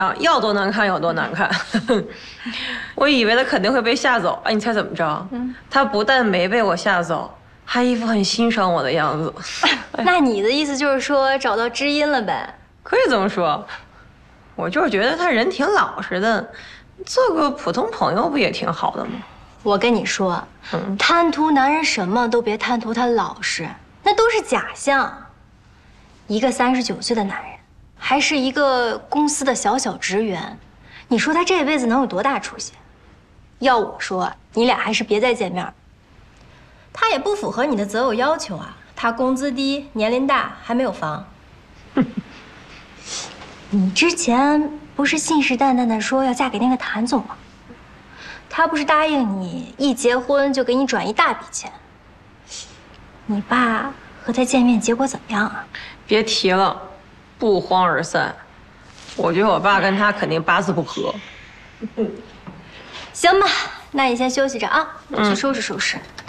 啊，要多难看有多难看。我以为他肯定会被吓走，哎，你猜怎么着？他不但没被我吓走，还一副很欣赏我的样子。 那你的意思就是说找到知音了呗？ 可以这么说，我就是觉得他人挺老实的，做个普通朋友不也挺好的吗？ 我跟你说，贪图男人什么都别贪图他老实，那都是假象。一个39岁的男人，还是一个公司的小职员，你说他这辈子能有多大出息？要我说，你俩还是别再见面。他也不符合你的择偶要求啊，他工资低，年龄大，还没有房。你之前不是信誓旦旦的说要嫁给那个谭总吗？他不是答应你一结婚就给你转一大笔钱？你爸和他见面结果怎么样啊？ 别提了，不欢而散。我觉得我爸跟他肯定八字不合。 行吧，那你先休息着啊，我去收拾收拾。